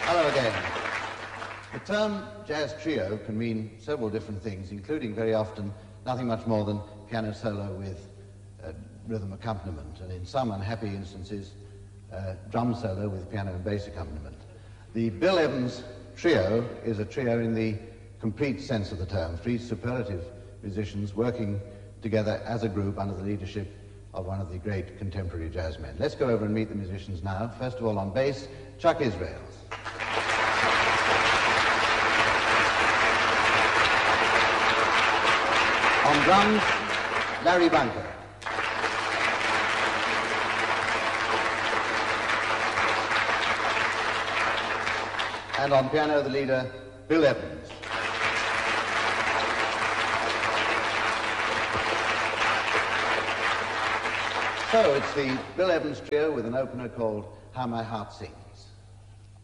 Hello again. The term jazz trio can mean several different things, including very often nothing much more than piano solo with rhythm accompaniment, and in some unhappy instances, drum solo with piano and bass accompaniment. The Bill Evans trio is a trio in the complete sense of the term, three superlative musicians working together as a group under the leadership of one of the great contemporary jazz men. Let's go over and meet the musicians now. First of all, on bass, Chuck Israels. On drums, Larry Bunker. And on piano, the leader, Bill Evans. So it's the Bill Evans trio with an opener called How My Heart Sings.